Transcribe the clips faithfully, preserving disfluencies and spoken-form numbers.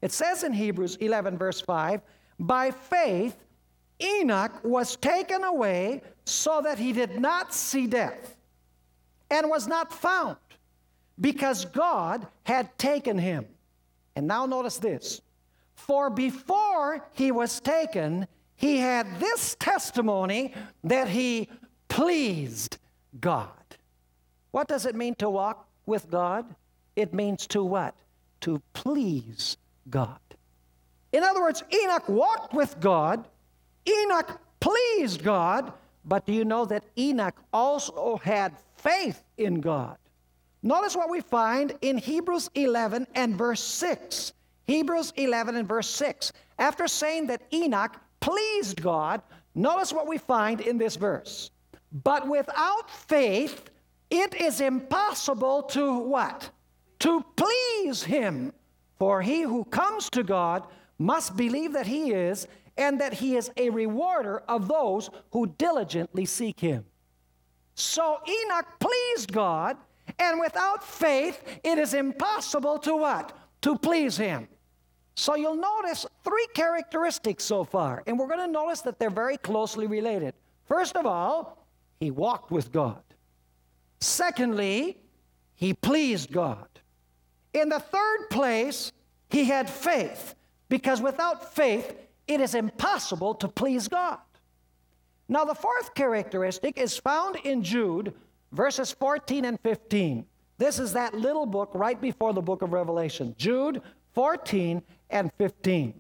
It says in Hebrews eleven, verse five, by faith Enoch was taken away so that he did not see death, and was not found, because God had taken him. And now notice this. For before he was taken, he had this testimony that he pleased God. What does it mean to walk with God? It means to what? To please God. In other words, Enoch walked with God. Enoch pleased God. But do you know that Enoch also had faith in God? Notice what we find in Hebrews eleven and verse six. Hebrews eleven and verse six. After saying that Enoch pleased God, notice what we find in this verse. But without faith, it is impossible to what? To please him. For he who comes to God must believe that he is, and that he is a rewarder of those who diligently seek him. So Enoch pleased God, and without faith, it is impossible to what? To please him. So you'll notice three characteristics so far, and we're going to notice that they're very closely related. First of all, he walked with God. Secondly, he pleased God. In the third place, he had faith, because without faith, it is impossible to please God. Now, the fourth characteristic is found in Jude, verses fourteen and fifteen. This is that little book right before the book of Revelation. Jude fourteen and fifteen.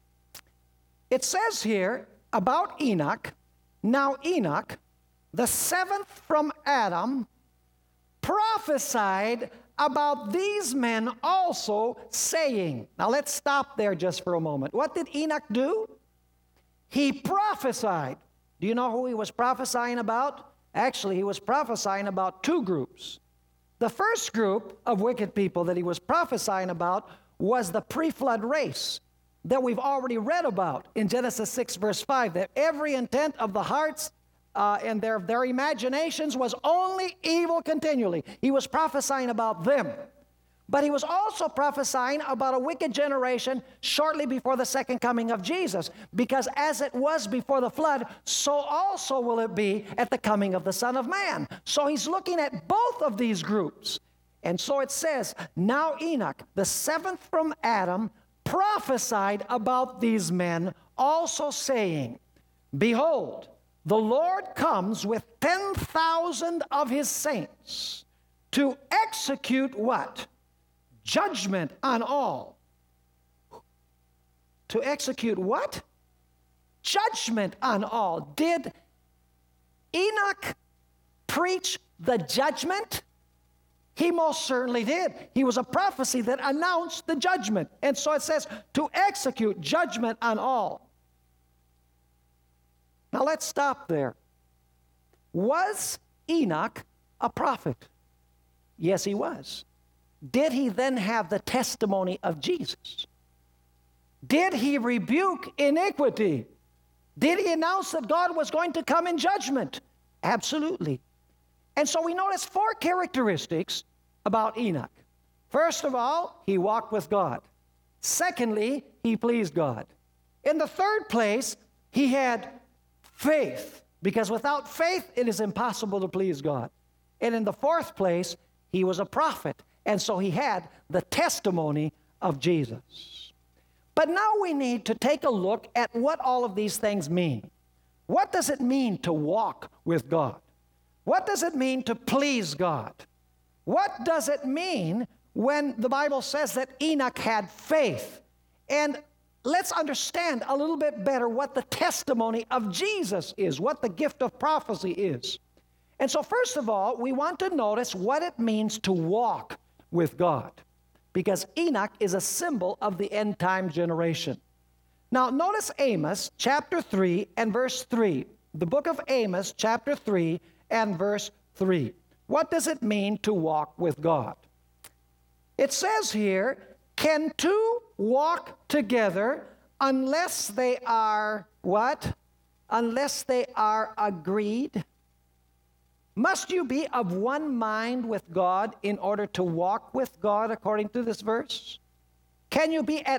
It says here about Enoch, now Enoch, the seventh from Adam, prophesied about these men also, saying. Now let's stop there just for a moment. What did Enoch do? He prophesied. Do you know who he was prophesying about? Actually, he was prophesying about two groups. The first group of wicked people that he was prophesying about was the pre-flood race that we've already read about in Genesis six, verse five, that every intent of the hearts uh, and their, their imaginations was only evil continually. He was prophesying about them. But he was also prophesying about a wicked generation shortly before the second coming of Jesus, because as it was before the flood, so also will it be at the coming of the Son of Man. So he's looking at both of these groups. And so it says, now Enoch, the seventh from Adam, prophesied about these men, also saying, behold, the Lord comes with ten thousand of his saints to execute what? Judgment on all. To execute what? Judgment on all. Did Enoch preach the judgment? He most certainly did. He was a prophecy that announced the judgment. And so it says, to execute judgment on all. Now let's stop there. Was Enoch a prophet? Yes, he was. Did he then have the testimony of Jesus? Did he rebuke iniquity? Did he announce that God was going to come in judgment? Absolutely. And so we notice four characteristics about Enoch. First of all, he walked with God. Secondly, he pleased God. In the third place, he had faith, because without faith, it is impossible to please God. And in the fourth place, he was a prophet, and so he had the testimony of Jesus. But now we need to take a look at what all of these things mean. What does it mean to walk with God? What does it mean to please God? What does it mean when the Bible says that Enoch had faith? And let's understand a little bit better what the testimony of Jesus is, what the gift of prophecy is. And so first of all, we want to notice what it means to walk with God, because Enoch is a symbol of the end-time generation. Now notice Amos chapter three and verse three. The book of Amos chapter three and verse three. What does it mean to walk with God? It says here, can two walk together unless they are what? Unless they are agreed? Must you be of one mind with God in order to walk with God according to this verse? Can you be at